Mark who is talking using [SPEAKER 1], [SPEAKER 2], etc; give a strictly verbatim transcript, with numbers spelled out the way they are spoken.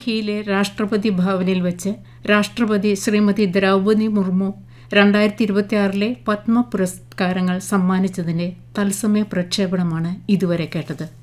[SPEAKER 1] ഡൽഹിയിലെ രാഷ്ട്രപതി ഭവനിൽ വെച്ച് രാഷ്ട്രപതി ശ്രീമതി ദ്രൗപദി മുർമു രണ്ടായിരത്തി ഇരുപത്തിയാറിലെ പത്മ പുരസ്കാരങ്ങൾ സമ്മാനിച്ചതിൻ്റെ തത്സമയ പ്രക്ഷേപണമാണ് ഇതുവരെ കേട്ടത്.